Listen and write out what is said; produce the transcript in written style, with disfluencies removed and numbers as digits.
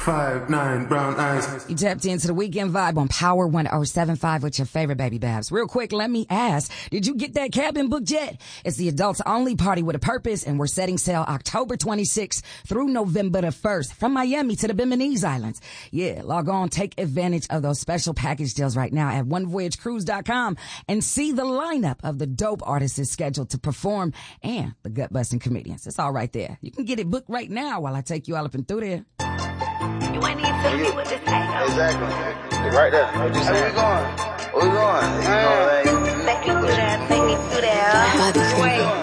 5'9", brown eyes. You tapped into the weekend vibe on Power 107.5 with your favorite baby babs. Real quick, let me ask, did you get that cabin booked yet? It's the adults only party with a purpose, and we're setting sail October 26th through November the 1st from Miami to the Bimini Islands. Yeah, log on, take advantage of those special package deals right now at onevoyagecruise.com and see the lineup of the dope artists scheduled to perform and the gut-busting comedians. It's all right there. You can get it booked right now while I take you all up and through there. You ain't even telling me what this is. Exactly. Right there. What you saying? Where we going? Where we going? You know what I mean? Take me through there. Take me through there. Wait.